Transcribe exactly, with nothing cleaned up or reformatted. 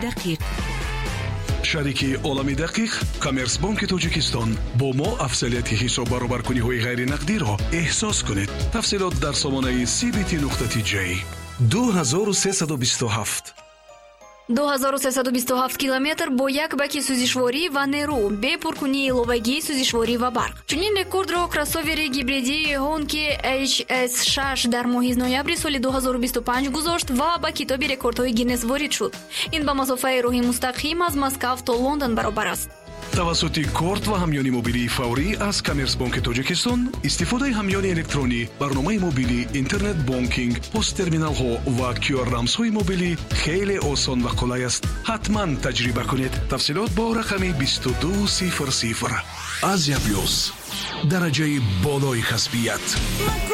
دقیق. شریکی عالمی دقیق کامرس بانک تاجیکستان با ما افضلیت حساب برابرکنی های غیر نقدی را احساس کنید. تفصیلات در سامانه سی بی تی نقطه تی جی. دو هزار و سیصد و بیست و هفت دو هزار و سیصد و بیست و هفت километр бо як баки сӯзишворӣ ва нерӯ бе пуркунии иловагии сӯзишворӣ ва барқ. Чунин рекордро кроссовери гибридии Honki эйч эс шаш дар моҳи ноябри соли ду ҳазору бисту панҷ гузошт ва ба китоби рекордҳои Гиннес ворид шуд. Ин ба масофаи роҳи мустақим аз Москав то Лондон баробар аст. توسط کارت و همیانی موبیلی فوری از کامرس بانک تاجیکستان استفاده همیانی الکترونی، برنامه موبیلی، اینترنت بانکینگ، پست ترمینال ها و کیو آر رمز های موبیلی خیلی آسان و قلای است. حتما تجربه کنید. تفصیلات با رقم بیست و دو صفر صفر. آسیا پلوس، درجه بالای کسبیت.